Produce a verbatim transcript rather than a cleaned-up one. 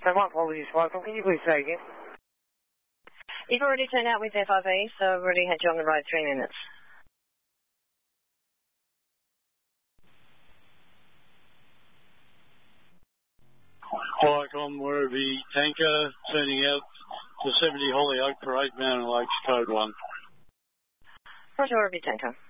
So my apologies, Michael. Can you please say again? You've already turned out with F I V, so I've already had you on the road three minutes. Flycom, Werribee tanker, turning out to seventy Hollyoak Parade, Mountain Lakes, code one. Roger, Werribee tanker.